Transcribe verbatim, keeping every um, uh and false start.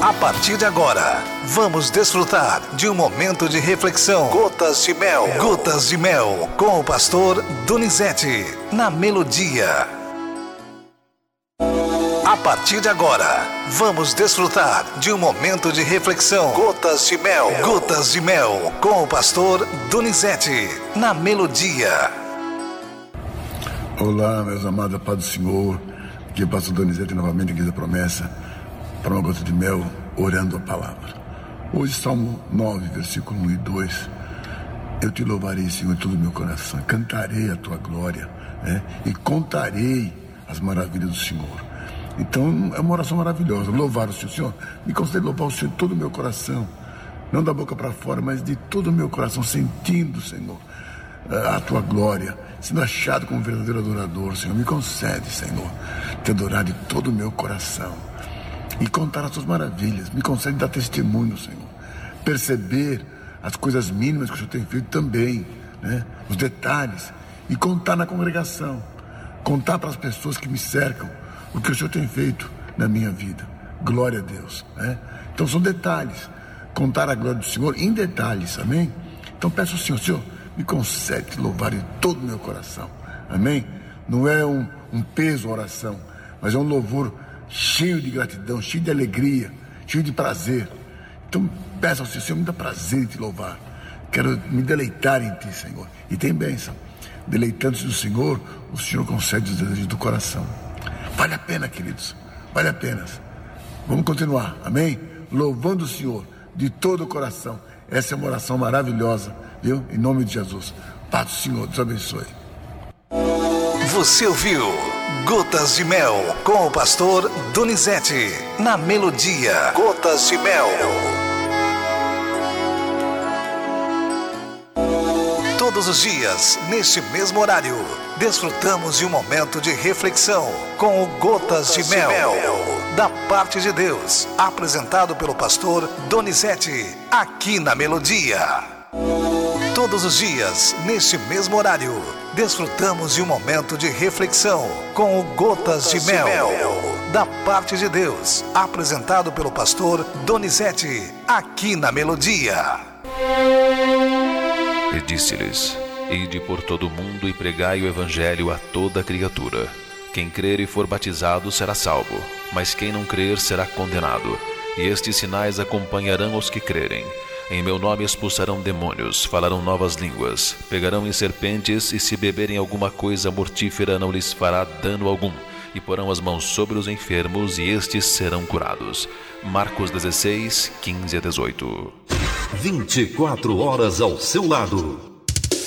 A partir de agora, vamos desfrutar de um momento de reflexão. Gotas de Mel. Gotas de Mel, com o pastor Donizete, na Melodia. A partir de agora, vamos desfrutar de um momento de reflexão. Gotas de Mel. Gotas de Mel, com o pastor Donizete, na Melodia. Olá, meus amados, Pai do Senhor. Aqui é o pastor Donizete, novamente, aqui da Promessa, para uma gota de mel, orando a palavra. Hoje, Salmo nove, versículo um e dois. Eu te louvarei, Senhor, de todo o meu coração. Cantarei a tua glória, né? E contarei as maravilhas do Senhor. Então, é uma oração maravilhosa. Louvar o Senhor. Senhor, me concede louvar o Senhor de todo o meu coração. Não da boca para fora, mas de todo o meu coração, sentindo, Senhor, a tua glória, sendo achado como verdadeiro adorador. Senhor, me concede, Senhor, te adorar de todo o meu coração e contar as tuas maravilhas. Me concede dar testemunho, Senhor, perceber as coisas mínimas que o Senhor tem feito também, né? Os detalhes, e contar na congregação, contar para as pessoas que me cercam o que o Senhor tem feito na minha vida. Glória a Deus, né? Então são detalhes, contar a glória do Senhor em detalhes, amém? Então peço ao Senhor, Senhor, me concede louvar de todo o meu coração, amém? Não é um, um peso a oração, mas é um louvor cheio de gratidão, cheio de alegria, cheio de prazer. Então peço ao Senhor, Senhor, me dá prazer em te louvar. Quero me deleitar em ti, Senhor. E tem bênção. Deleitando-se do Senhor, o Senhor concede os desejos do coração. Vale a pena, queridos, vale a pena. Vamos continuar, amém? Louvando o Senhor de todo o coração. Essa é uma oração maravilhosa, viu? Em nome de Jesus. Paz do Senhor, Deus abençoe. Você ouviu Gotas de Mel, com o pastor Donizete, na Melodia. Gotas de Mel. Todos os dias, neste mesmo horário, desfrutamos de um momento de reflexão com o Gotas de Mel, da parte de Deus, apresentado pelo pastor Donizete, aqui na Melodia. Todos os dias, neste mesmo horário, desfrutamos de um momento de reflexão com o Gotas de Mel, da parte de Deus, apresentado pelo pastor Donizete, aqui na Melodia. E disse-lhes: Ide por todo o mundo e pregai o evangelho a toda criatura. Quem crer e for batizado será salvo, mas quem não crer será condenado. E estes sinais acompanharão os que crerem. Em meu nome expulsarão demônios, falarão novas línguas, pegarão em serpentes, e se beberem alguma coisa mortífera não lhes fará dano algum. E porão as mãos sobre os enfermos, e estes serão curados. Marcos dezesseis, quinze a dezoito. vinte e quatro horas ao seu lado.